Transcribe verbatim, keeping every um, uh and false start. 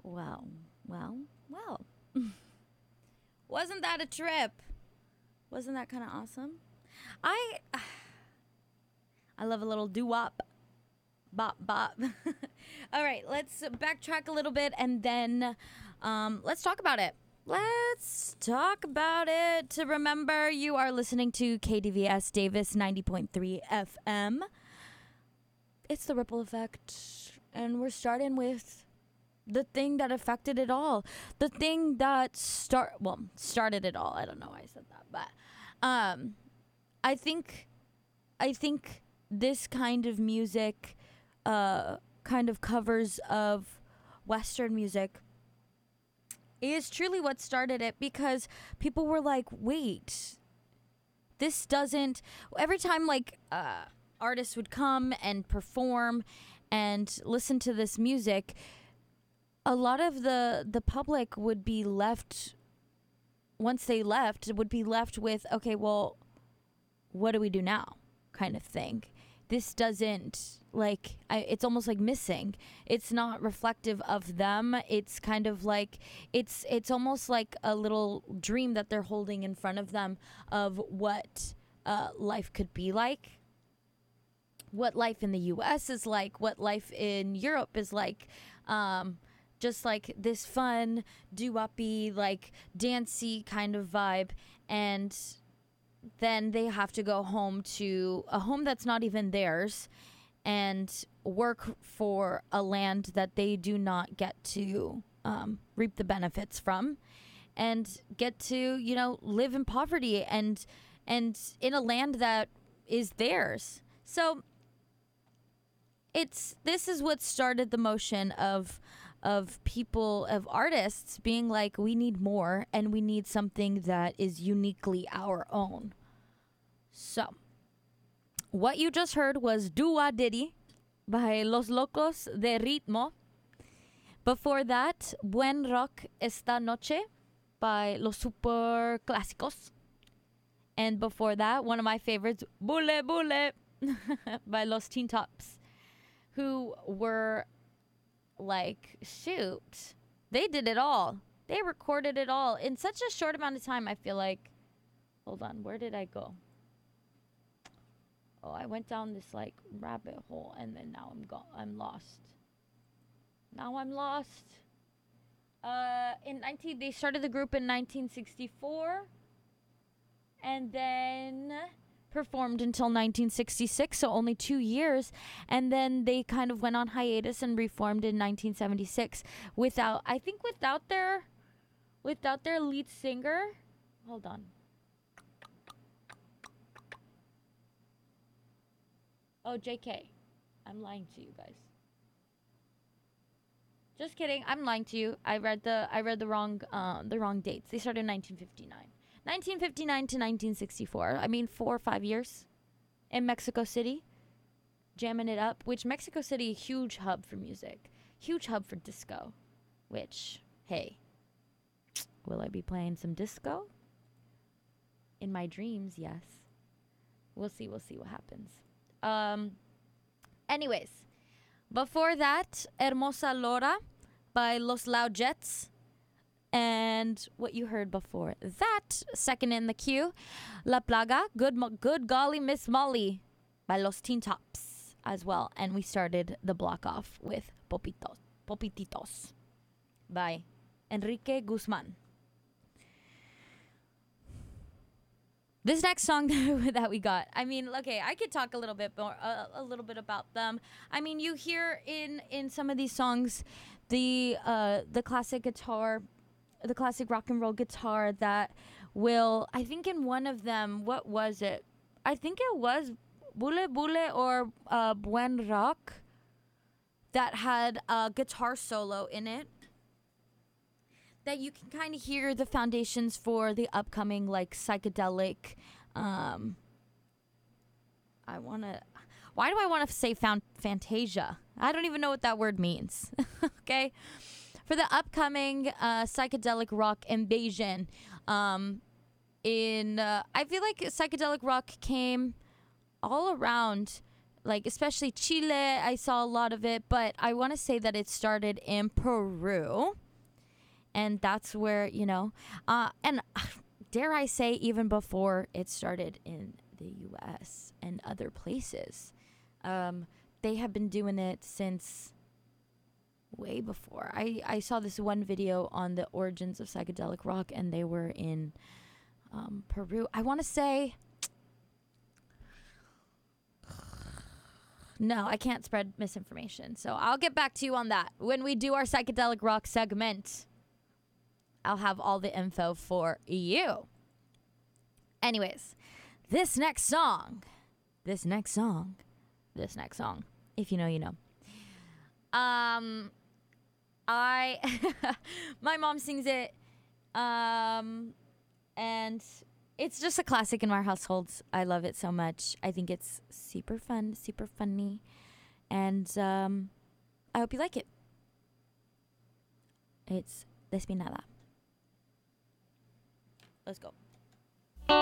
Well, well, well. Wasn't that a trip? Wasn't that kind of awesome? I I love a little doo-wop. Bop, bop. All right, let's backtrack a little bit and then um, let's talk about it. Let's talk about it. Remember, you are listening to K D V S Davis ninety point three F M. It's the ripple effect. And we're starting with the thing that affected it all. The thing that start well, started it all. I don't know why I said that, but um I think I think this kind of music uh kind of covers of Western music is truly what started it, because people were like, wait, this doesn't, every time like uh artists would come and perform and listen to this music, a lot of the the public would be left, once they left, would be left with, okay, well, what do we do now, kind of thing. This doesn't, like, I, it's almost like missing. It's not reflective of them. It's kind of like, it's it's almost like a little dream that they're holding in front of them of what uh, life could be like, what life in the U S is like, what life in Europe is like. Um, just like this fun, doo-woppy, like dancey kind of vibe. And then they have to go home to a home that's not even theirs and work for a land that they do not get to um, reap the benefits from, and get to, you know, live in poverty and and in a land that is theirs. So it's this is what started the motion of of people, of artists being like, we need more and we need something that is uniquely our own. So what you just heard was Dua Diddy by Los Locos de Ritmo. Before that, Buen Rock Esta Noche by Los Super Clásicos. And before that, one of my favorites, Bule Bule by Los Teen Tops, who were like, shoot, they did it all. They recorded it all in such a short amount of time, I feel like. Hold on, where did I go? Oh, I went down this like rabbit hole, and then now I'm go- I'm lost. Now I'm lost. Uh, in nineteen, they started the group in nineteen sixty-four, and then performed until nineteen sixty-six, so only two years, and then they kind of went on hiatus and reformed in nineteen seventy-six without, I think, without their, without their lead singer. Hold on. Oh, J K. I'm lying to you guys. Just kidding. I'm lying to you. I read the I read the wrong uh, the wrong dates. They started in nineteen fifty-nine. nineteen fifty-nine to nineteen sixty-four. I mean, four or five years in Mexico City, jamming it up. Which Mexico City, a huge hub for music, huge hub for disco. Which, hey, will I be playing some disco? In my dreams, yes. We'll see. We'll see what happens. Um, anyways, before that, Hermosa Lora by Los Loud Jets. And what you heard before that, second in the queue, La Plaga, Good Mo- Good Golly Miss Molly by Los Teen Tops as well. And we started the block off with Popitos, Popititos by Enrique Guzman. This next song that we got, I mean, okay, I could talk a little bit more, uh, a little bit about them. I mean, you hear in, in some of these songs the uh, the classic guitar, the classic rock and roll guitar that will, I think in one of them, what was it? I think it was Bule Bule or uh, Buen Rock that had a guitar solo in it, that you can kind of hear the foundations for the upcoming, like, psychedelic, um, I want to, why do I want to say found Fantasia? I don't even know what that word means, okay? For the upcoming uh, psychedelic rock invasion, um, in, uh, I feel like psychedelic rock came all around like especially Chile, I saw a lot of it, but I want to say that it started in Peru. And that's where, you know, uh, and dare I say, even before it started in the U S and other places, um, they have been doing it since way before. I, I saw this one video on the origins of psychedelic rock, and they were in um, Peru. I want to say, no, I can't spread misinformation. So I'll get back to you on that. When we do our psychedelic rock segment, I'll have all the info for you. Anyways, this next song, this next song, this next song, if you know, you know. Um, I, my mom sings it, um, and it's just a classic in our household. I love it so much. I think it's super fun, super funny, and um, I hope you like it. It's Despeinada. Let's go.